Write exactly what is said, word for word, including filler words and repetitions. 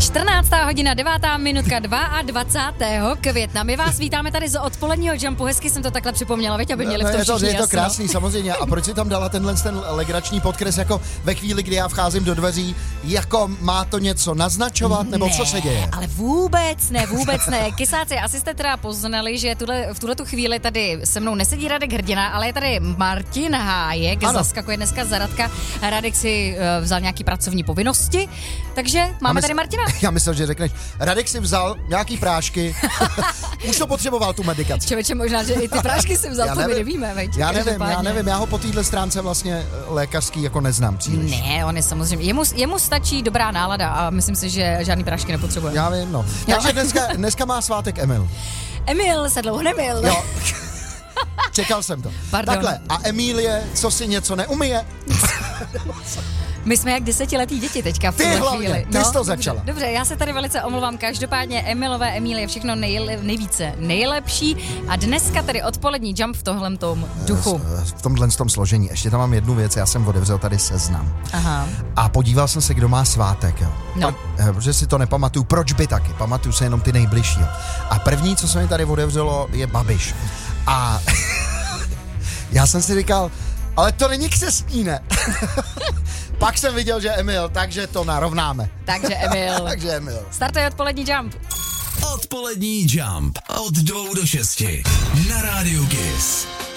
čtrnáctá hodina, devátá minutka, dvacátého druhého května. My vás vítáme tady z odpoledního Jumpu. Hezky jsem to takhle připomněla, veď, aby měli v tom je to, všichni je to jasno. krásný, samozřejmě. A proč si tam dala tenhle ten legrační podkres, jako ve chvíli, kdy já vcházím do dveří, jako má to něco naznačovat, nebo ne, co se děje? Ale vůbec ne, vůbec ne. Kysáci, asi jste teda poznali, že tuhle, v tuhle tu chvíli tady se mnou nesedí Radek Hrdina, ale je tady Martin Hájek, ano. Zaskakuje dneska za Radka. Radek si uh, vzal nějaký pracovní povinnosti, takže máme mysl, tady Martina. Já myslel, že řekneš, Radek si vzal nějaký prášky, už to potřeboval tu medikaci. Člověče, možná, že i ty prášky si vzal, já to nevím, my nevíme, veď. Já nevím, já nevím, já ho po téhle stránce vlastně lékařský jako neznám příliš. Ne, on je samozřejmě, jemu, jemu stačí dobrá nálada a myslím si, že žádný prášky nepotřebuje. Já vím, no. Takže dneska, dneska má svátek Emil. Emil se dlouho nemil. Jo. Čekal jsem to. Pardon. Takhle, a Emílie, co si něco neumije? My jsme jak desetiletí děti teďka v ty tuhle hlavně, chvíli. ty No, jsi to začala. Dobře, dobře, já se tady velice omlouvám. Každopádně Emilové, Emílie, všechno nejle, nejvíce nejlepší. A dneska tady odpolední Jump v tomhle tom duchu. V tomhle tom složení. Ještě tam mám jednu věc, já jsem otevřel tady seznam. Aha. A podíval jsem se, kdo má svátek. Jo. No. Protože si to nepamatuju, proč by taky. Pamatuju se jenom ty nejbližší. Jo. A první, co se mi tady otevřelo, je Babiš. A já jsem si říkal, ale to není křestní, ne? Pak jsem viděl, že Emil, takže to narovnáme. Takže Emil. takže Emil. Startuje odpolední Jump. Odpolední Jump od dvou do šesti na Rádiu Kiss.